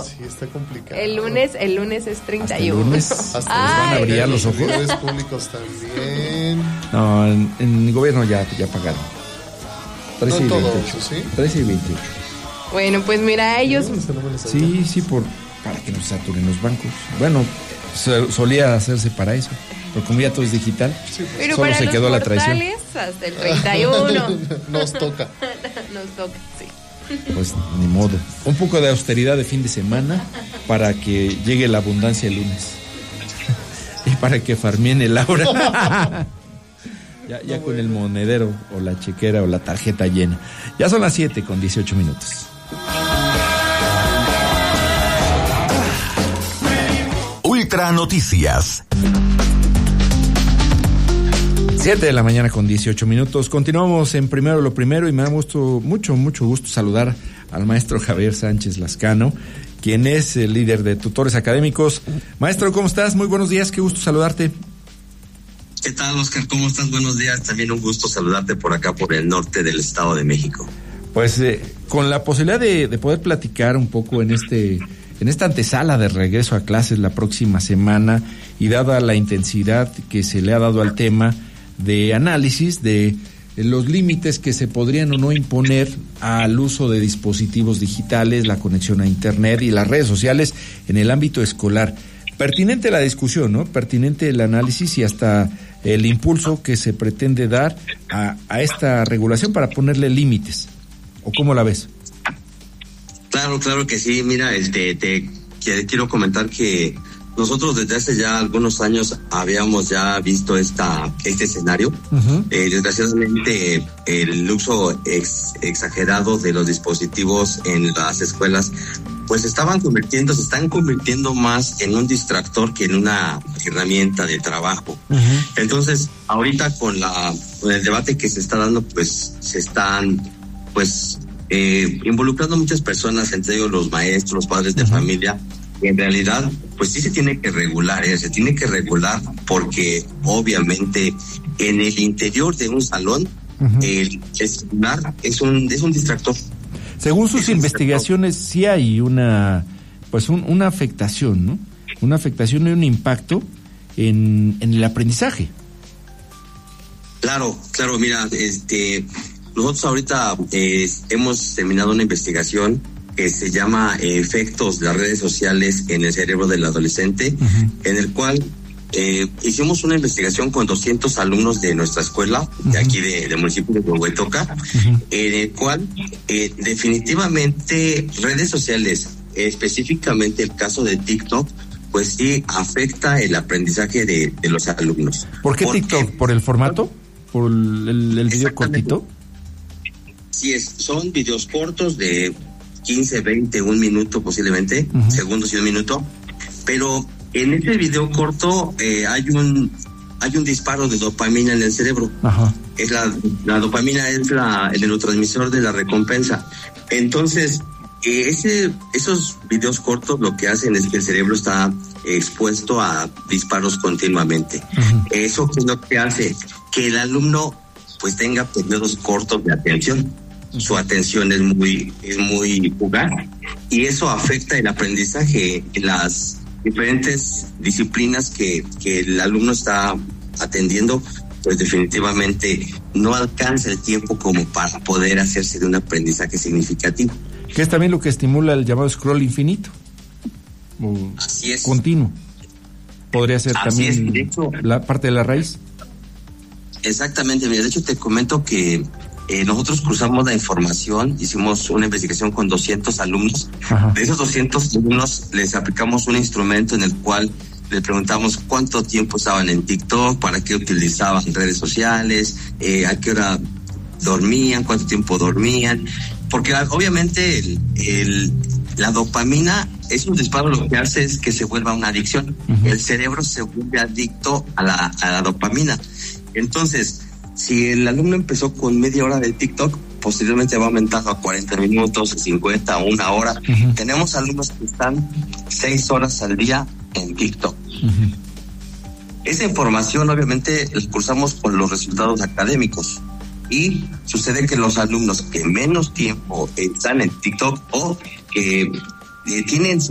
Sí, está complicado. El lunes es 31. El lunes hasta nos van a brillar los ojos. Los servidores públicos también. No, en el gobierno ya pagaron. 13 no y todo 28. eso, ¿sí? 13 y 28. Bueno, pues mira, ellos... Sí, para que no se saturen los bancos. Bueno, solía hacerse para eso. Pero como ya todo es digital, sí, pero solo para se quedó la traición. Hasta el 31. Nos toca. Nos toca, sí. Pues ni modo. Un poco de austeridad de fin de semana para que llegue la abundancia el lunes. Y para que farmeen el Laura. ya con el monedero o la chequera o la tarjeta llena. Ya son las 7:18. Ultra Noticias. 7:18. Continuamos en Primero lo Primero y me da mucho gusto saludar al maestro Javier Sánchez Lascano, quien es el líder de tutores académicos. Maestro, ¿cómo estás? Muy buenos días, qué gusto saludarte. ¿Qué tal, Oscar? ¿Cómo estás? Buenos días. También un gusto saludarte por acá, por el norte del Estado de México. Pues con la posibilidad de poder platicar un poco en esta antesala de regreso a clases la próxima semana y dada la intensidad que se le ha dado al tema de análisis de los límites que se podrían o no imponer al uso de dispositivos digitales, la conexión a internet y las redes sociales en el ámbito escolar. Pertinente la discusión, ¿no? Pertinente el análisis y hasta el impulso que se pretende dar a esta regulación para ponerle límites. ¿O cómo la ves? Claro que sí. Mira, te quiero comentar que nosotros desde hace ya algunos años habíamos ya visto este escenario. Uh-huh. Desgraciadamente el uso exagerado de los dispositivos en las escuelas pues se están convirtiendo más en un distractor que en una herramienta de trabajo. Uh-huh. Entonces, ahorita con el debate que se está dando, pues se están involucrando muchas personas, entre ellos los maestros, los padres de familia. En realidad, pues sí se tiene que regular, porque obviamente en el interior de un salón, uh-huh, el celular es un distractor. Según sus investigaciones, sí hay una afectación, ¿no? Una afectación y un impacto en el aprendizaje. Claro, mira, nosotros ahorita hemos terminado una investigación que se llama Efectos de las redes sociales en el cerebro del adolescente, uh-huh, en el cual hicimos una investigación con 200 alumnos de nuestra escuela, uh-huh, de aquí del municipio de Huehuetoca, uh-huh, en el cual definitivamente redes sociales, específicamente el caso de TikTok, pues sí afecta el aprendizaje de los alumnos. ¿Por qué TikTok? ¿Por el formato? ¿Por el video cortito? Sí, son videos cortos de 15, 20, un minuto posiblemente, uh-huh, segundos y un minuto, pero en este video corto hay un disparo de dopamina en el cerebro. Uh-huh. Es la dopamina es el neurotransmisor de la recompensa. Entonces, esos videos cortos lo que hacen es que el cerebro está expuesto a disparos continuamente. Uh-huh. Eso es lo que hace que el alumno pues tenga periodos cortos de atención. Su atención es muy fugaz y eso afecta el aprendizaje en las diferentes disciplinas que el alumno está atendiendo, pues definitivamente no alcanza el tiempo como para poder hacerse de un aprendizaje significativo. Que es también lo que estimula el llamado scroll infinito. Así es. Continuo. Podría ser así también es, de hecho, la parte de la raíz. Exactamente, mira, de hecho te comento que nosotros cruzamos la información, hicimos una investigación con 200 alumnos. Ajá. De esos 200 alumnos les aplicamos un instrumento en el cual les preguntamos cuánto tiempo estaban en TikTok, para qué utilizaban redes sociales, a qué hora dormían, cuánto tiempo dormían, porque obviamente la dopamina es un disparo, lo que hace es que se vuelva una adicción. Uh-huh. El cerebro se vuelve adicto a la dopamina. Entonces, si el alumno empezó con media hora de TikTok, posteriormente va aumentando a 40 minutos, 50, una hora. Uh-huh. Tenemos alumnos que están 6 horas al día en TikTok. Uh-huh. Esa información obviamente la cursamos con los resultados académicos y sucede que los alumnos que menos tiempo están en TikTok o que tienen